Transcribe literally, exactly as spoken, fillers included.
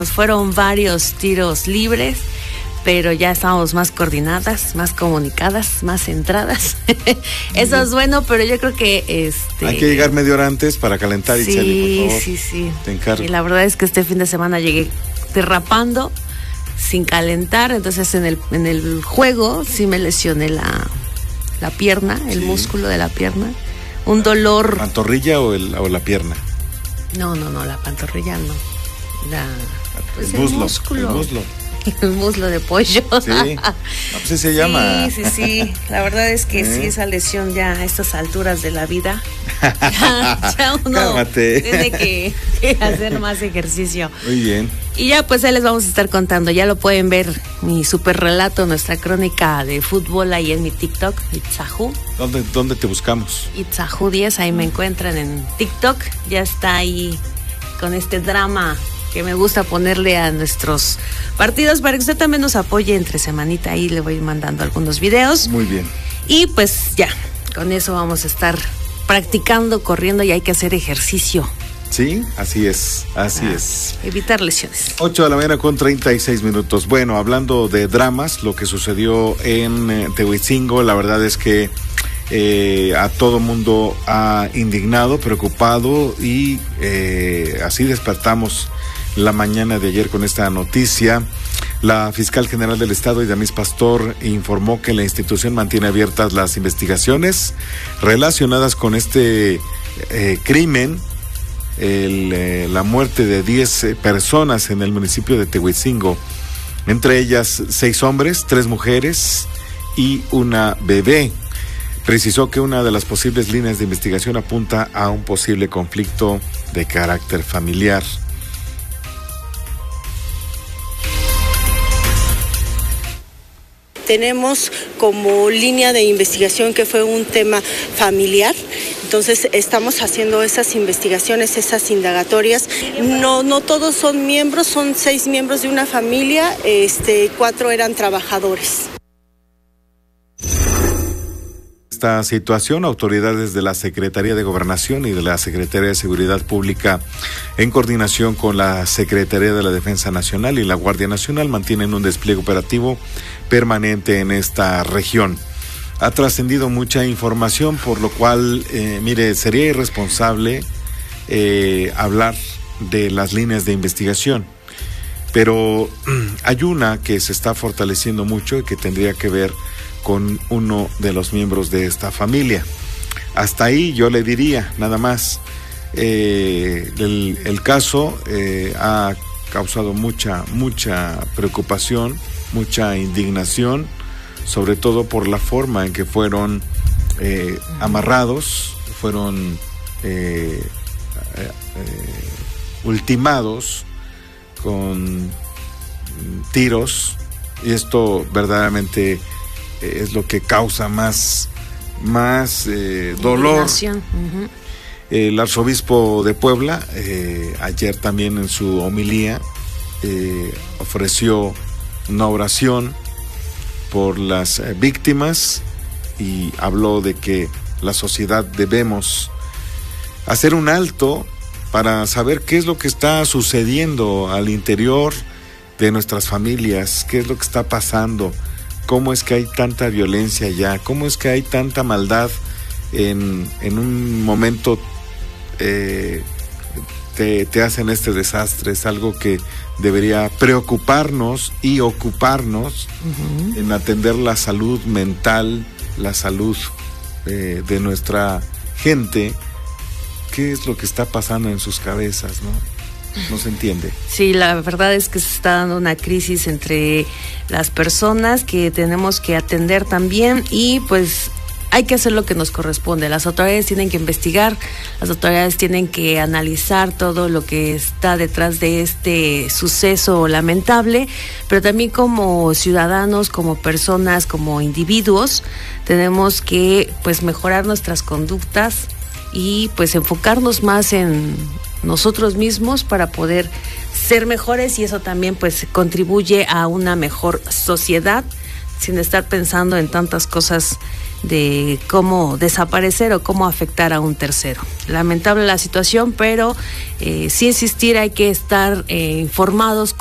Fueron varios tiros libres, pero ya estamos más coordinadas, más comunicadas, más centradas. Eso es bueno, pero yo creo que este hay que llegar media hora antes para calentar. Sí, Itziali, por favor. sí, sí. Te encargo. Y la verdad es que este fin de semana llegué derrapando, sin calentar, entonces en el en el juego sí me lesioné la, la pierna, el sí. músculo de la pierna. Un dolor. ¿Pantorrilla o, el, o la pierna? No, no, no, la pantorrilla no. La, pues el, muslo, el músculo. El muslo. El muslo de pollo. Sí, no, pues sí se llama. Sí, sí, sí. La verdad es que ¿Eh? sí, esa lesión ya a estas alturas de la vida, ya, ya uno Cálmate. tiene que, que hacer más ejercicio. Muy bien. Y ya pues ahí les vamos a estar contando. Ya lo pueden ver, mi super relato, nuestra crónica de fútbol ahí en mi TikTok, Itzahu. ¿Dónde, dónde te buscamos? Itzahu diez, ahí me encuentran en TikTok. Ya está ahí con este drama que me gusta ponerle a nuestros partidos para que usted también nos apoye entre semanita. Ahí le voy mandando algunos videos. Muy bien. Y pues ya, con eso vamos a estar practicando, corriendo, y hay que hacer ejercicio. Sí, así es, así ah, es. Evitar lesiones. ocho de la mañana con treinta y seis minutos. Bueno, hablando de dramas, lo que sucedió en eh, Tehuicingo, la verdad es que eh, a todo mundo ha indignado, preocupado, y eh, así despertamos la mañana de ayer con esta noticia. La fiscal general del estado, Idamis Pastor, informó que la institución mantiene abiertas las investigaciones relacionadas con este eh, crimen, el, eh, la muerte de diez eh, personas en el municipio de Tehuicingo, entre ellas seis hombres, tres mujeres y una bebé. Precisó que una de las posibles líneas de investigación apunta a un posible conflicto de carácter familiar. Tenemos como línea de investigación que fue un tema familiar, entonces estamos haciendo esas investigaciones, esas indagatorias. No, no todos son miembros, son seis miembros de una familia, este, cuatro eran trabajadores. Esta situación, autoridades de la Secretaría de Gobernación y de la Secretaría de Seguridad Pública, en coordinación con la Secretaría de la Defensa Nacional y la Guardia Nacional, mantienen un despliegue operativo permanente en esta región. Ha trascendido mucha información, por lo cual, eh, mire, sería irresponsable eh, hablar de las líneas de investigación, pero hay una que se está fortaleciendo mucho y que tendría que ver con uno de los miembros de esta familia. Hasta ahí yo le diría, nada más. Eh, el, el caso eh, ha causado mucha, mucha preocupación, mucha indignación, sobre todo por la forma en que fueron eh, amarrados, fueron eh, eh, eh, ultimados con tiros, y esto verdaderamente es lo que causa más, más eh, dolor. Uh-huh. El arzobispo de Puebla, eh, ayer también en su homilía, eh, ofreció una oración por las eh, víctimas, y habló de que la sociedad debemos hacer un alto para saber qué es lo que está sucediendo al interior de nuestras familias, qué es lo que está pasando. ¿Cómo es que hay tanta violencia ya? ¿Cómo es que hay tanta maldad en, en un momento eh, te, te hacen este desastre? Es algo que debería preocuparnos y ocuparnos uh-huh. en atender la salud mental, la salud eh, de nuestra gente. ¿Qué es lo que está pasando en sus cabezas, no? No se entiende. Sí, la verdad es que se está dando una crisis entre las personas que tenemos que atender también, y pues hay que hacer lo que nos corresponde. Las autoridades tienen que investigar, las autoridades tienen que analizar todo lo que está detrás de este suceso lamentable, pero también como ciudadanos, como personas, como individuos, tenemos que pues mejorar nuestras conductas y pues enfocarnos más en nosotros mismos para poder ser mejores, y eso también pues contribuye a una mejor sociedad, sin estar pensando en tantas cosas de cómo desaparecer o cómo afectar a un tercero. Lamentable la situación, pero eh, sí insistir, hay que estar eh, informados